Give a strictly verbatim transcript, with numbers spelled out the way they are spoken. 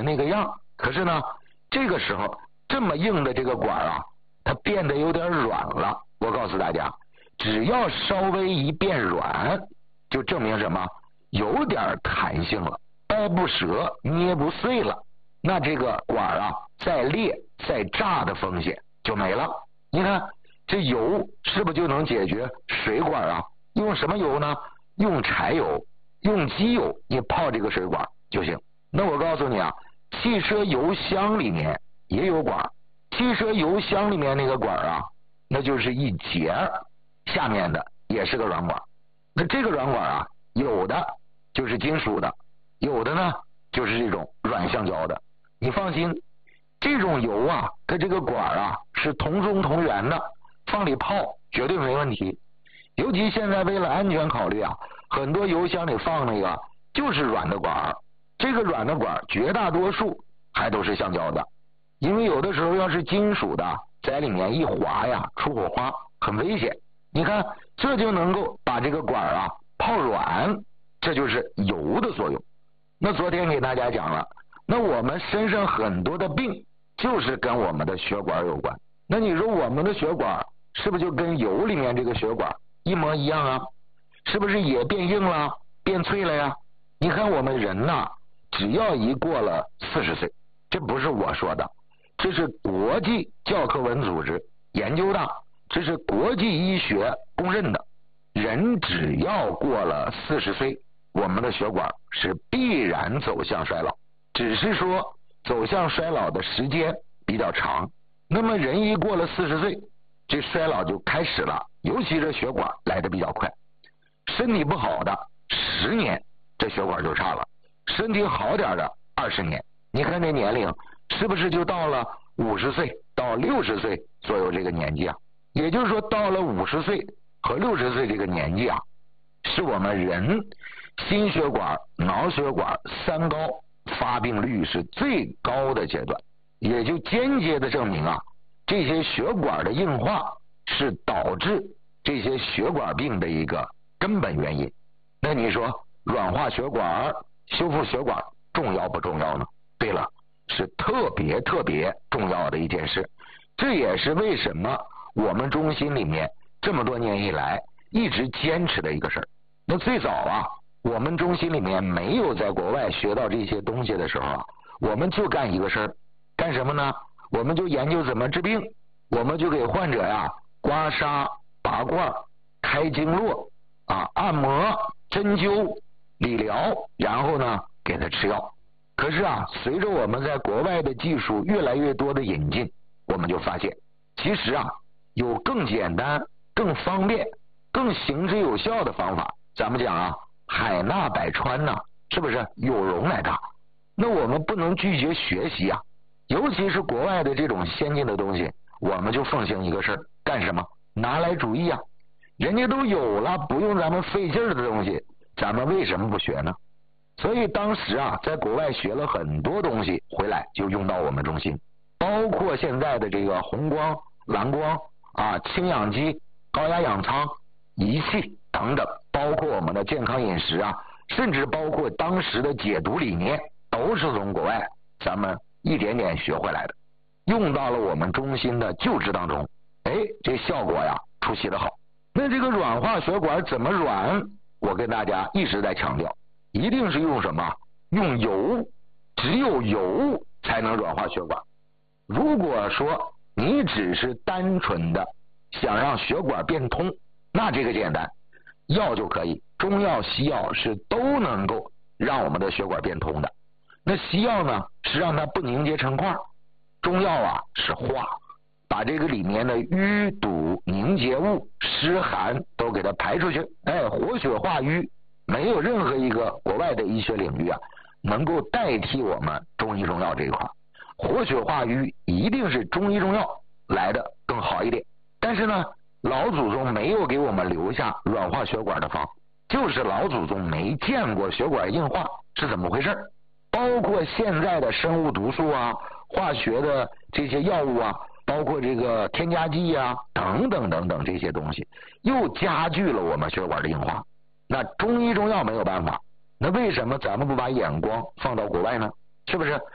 那个样。可是呢，这个时候这么硬的这个管啊，它变得有点软了。我告诉大家，只要稍微一变软，就证明什么？有点弹性了，掰不折，捏不碎了。那这个管啊，再裂再炸的风险就没了。你看这油是不是就能解决水管啊？用什么油呢？用柴油，用机油，你泡这个水管就行。那我告诉你啊，汽车油箱里面也有管，汽车油箱里面那个管啊，那就是一节，下面的也是个软管。那这个软管啊，有的就是金属的，有的呢就是这种软橡胶的。你放心，这种油啊，它这个管啊是同宗同源的，放里泡绝对没问题。尤其现在为了安全考虑啊，很多油箱里放那个就是软的管，这个软的管绝大多数还都是橡胶的，因为有的时候要是金属的，在里面一滑呀，出火花很危险。你看，这就能够把这个管啊泡软，这就是油的作用。那昨天给大家讲了，那我们身上很多的病就是跟我们的血管有关。那你说我们的血管是不是就跟油里面这个血管一模一样啊？是不是也变硬了，变脆了呀？你看我们人呐，只要一过了四十岁，这不是我说的，这是国际教科文组织研究的，这是国际医学公认的。人只要过了四十岁，我们的血管是必然走向衰老，只是说走向衰老的时间比较长。那么人一过了四十岁，这衰老就开始了，尤其是血管来得比较快。身体不好的十年，这血管就差了；身体好点的二十年。你看这年龄是不是就到了五十岁到六十岁左右这个年纪啊？也就是说，到了五十岁和六十岁这个年纪啊，是我们人心血管、脑血管三高发病率是最高的阶段，也就间接的证明啊，这些血管的硬化是导致这些血管病的一个根本原因。那你说软化血管、修复血管重要不重要呢？对了，是特别特别重要的一件事。这也是为什么我们中心里面这么多年以来一直坚持的一个事儿。那最早啊，我们中心里面没有在国外学到这些东西的时候啊，我们就干一个事儿，干什么呢？我们就研究怎么治病，我们就给患者呀刮痧、拔罐、开经络啊、按摩、针灸、理疗，然后呢给他吃药。可是啊，随着我们在国外的技术越来越多的引进，我们就发现，其实啊有更简单、更方便、更行之有效的方法。咱们讲啊，海纳百川呐、啊，是不是有容乃大？那我们不能拒绝学习啊，尤其是国外的这种先进的东西，我们就奉行一个事儿，干什么？拿来主义啊！人家都有了，不用咱们费劲儿的东西，咱们为什么不学呢？所以当时啊，在国外学了很多东西回来，就用到我们中心，包括现在的这个红光、蓝光啊、氢氧机、高压氧舱、仪器等等，包括我们的健康饮食啊，甚至包括当时的解毒理念，都是从国外咱们一点点学回来的，用到了我们中心的救治当中。哎，这效果呀出奇的好。那这个软化血管怎么软？我跟大家一直在强调，一定是用什么？用油，只有油才能软化血管。如果说你只是单纯的想让血管变通，那这个简单，药就可以，中药西药是都能够让我们的血管变通的。那西药呢是让它不凝结成块，中药啊是化，把这个里面的淤堵凝结物湿寒都给它排出去。哎，活血化瘀，没有任何一个国外的医学领域啊能够代替我们中医中药这一块。活血化瘀一定是中医中药来的更好一点。但是呢，老祖宗没有给我们留下软化血管的方，就是老祖宗没见过血管硬化是怎么回事。包括现在的生物毒素啊、化学的这些药物啊，包括这个添加剂啊等等等等这些东西，又加剧了我们血管的硬化。那中医中药没有办法，那为什么咱们不把眼光放到国外呢？是不是？